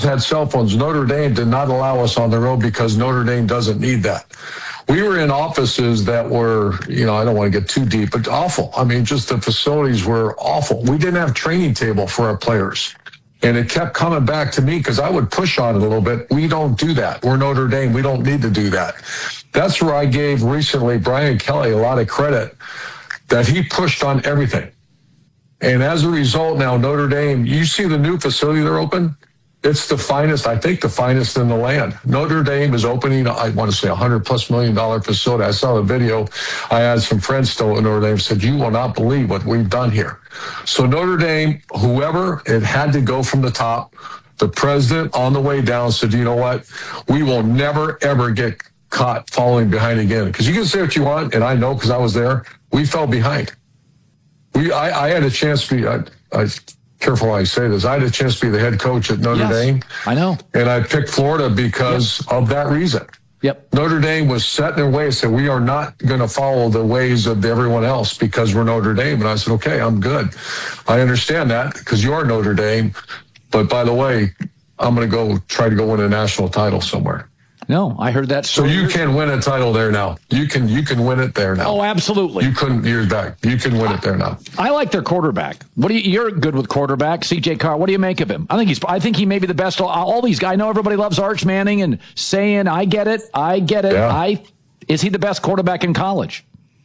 had cell phones. Notre Dame did not allow us on the road because Notre Dame doesn't need that. We were in offices that were, I don't want to get too deep, but awful. I mean, just the facilities were awful. We didn't have a training table for our players. And it kept coming back to me because I would push on it a little bit. We don't do that. We're Notre Dame. We don't need to do that. That's where I gave recently Brian Kelly a lot of credit that he pushed on everything. And as a result, now Notre Dame, you see the new facility they're open? It's the finest, I think the finest in the land. Notre Dame is opening, I want to say $100+ million facility. I saw the video. I had some friends still in Notre Dame said, you will not believe what we've done here. So Notre Dame, whoever, it had to go from the top. The president on the way down said, you know what? We will never, ever get caught falling behind again. Because you can say what you want, and I know because I was there, we fell behind. I had a chance to be, careful how I say this, I had a chance to be the head coach at Notre Dame. I know. And I picked Florida because of that reason. Yep. Notre Dame was set in their ways, said we are not going to follow the ways of everyone else because we're Notre Dame. And I said, okay, I'm good. I understand that because you are Notre Dame. But by the way, I'm going to go try to go win a national title somewhere. No, I heard that. So you can win a title there now. You can win it there now. Oh, absolutely. You couldn't years back. You can win it there now. I like their quarterback. You're good with quarterback, CJ Carr. What do you make of him? I think he may be the best. All these guys. I know everybody loves Arch Manning and saying, I get it. Yeah. Is he the best quarterback in college?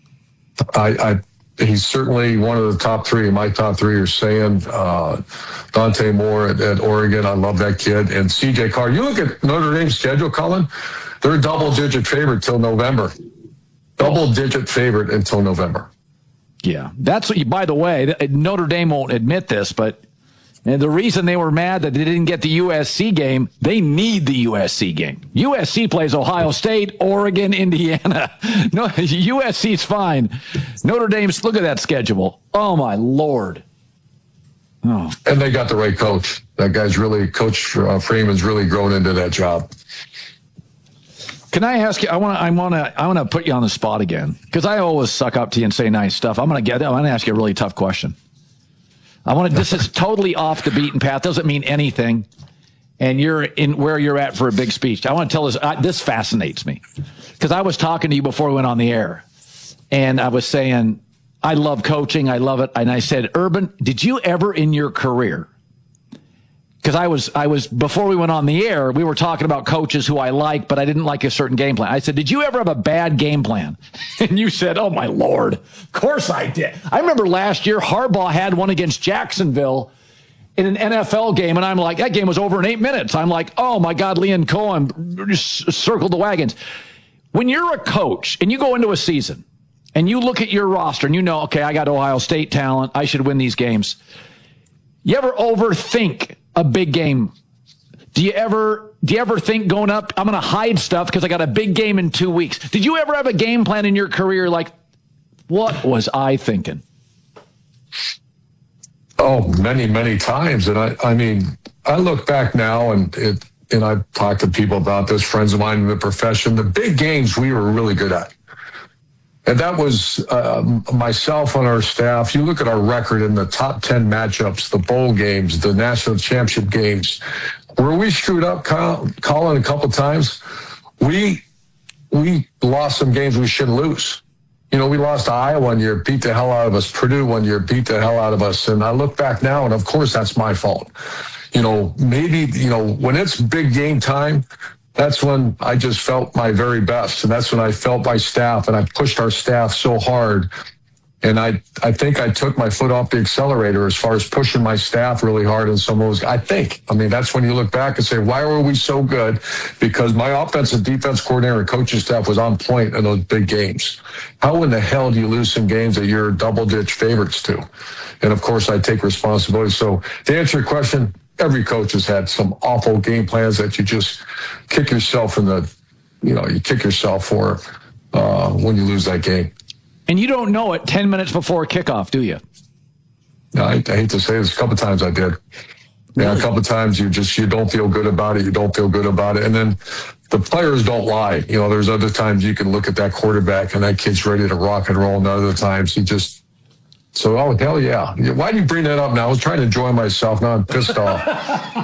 He's certainly one of the top three. My top three are saying Dante Moore at Oregon. I love that kid. And CJ Carr. You look at Notre Dame's schedule, Colin, they're a double-digit favorite till November. Double-digit favorite until November. Yeah. That's what by the way, Notre Dame won't admit this, but the reason they were mad that they didn't get the USC game, they need the USC game. USC plays Ohio State, Oregon, Indiana. No, USC's fine. Notre Dame's, look at that schedule. Oh, my Lord. Oh. And they got the right coach. That guy's really, Coach Freeman's really grown into that job. Can I ask you? I want to put you on the spot again because I always suck up to you and say nice stuff. I'm going to ask you a really tough question. This is totally off the beaten path. Doesn't mean anything. And you're in where you're at for a big speech. I want to tell this. This fascinates me because I was talking to you before we went on the air, and I was saying I love coaching. I love it. And I said, Urban, did you ever in your career? Because I was before we went on the air, we were talking about coaches who I like, but I didn't like a certain game plan. I said, did you ever have a bad game plan? And you said, oh, my Lord. Of course I did. I remember last year, Harbaugh had one against Jacksonville in an NFL game, and I'm like, that game was over in 8 minutes. I'm like, oh, my God, Liam Cohen just circled the wagons. When you're a coach and you go into a season and you look at your roster and you know, okay, I got Ohio State talent. I should win these games. You ever overthink a big game? Do you ever think going up, I'm going to hide stuff because I got a big game in 2 weeks? Did you ever have a game plan in your career like, what was I thinking? Oh, many, many times. And I mean, I look back now and I've talked to people about this, friends of mine in the profession, the big games we were really good at. And that was myself on our staff. You look at our record in the top 10 matchups, the bowl games, the national championship games, where we screwed up, Colin, a couple times. We lost some games we shouldn't lose. We lost to Iowa one year, beat the hell out of us. Purdue one year, beat the hell out of us. And I look back now, and of course that's my fault. Maybe, when it's big game time, that's when I just felt my very best. And that's when I felt my staff, and I pushed our staff so hard. And I think I took my foot off the accelerator as far as pushing my staff really hard in some of those. That's when you look back and say, why were we so good? Because my offensive defense coordinator and coaching staff was on point in those big games. How in the hell do you lose some games that you're double-digit favorites to? And, of course, I take responsibility. So to answer your question, every coach has had some awful game plans that you just kick yourself you kick yourself for when you lose that game. And you don't know it 10 minutes before kickoff, do you? No, I hate to say this. A couple of times I did. Yeah, a couple of times you don't feel good about it. You don't feel good about it. And then the players don't lie. There's other times you can look at that quarterback and that kid's ready to rock and roll. And other times oh, hell yeah. Why do you bring that up now? I was trying to enjoy myself. Now I'm pissed off.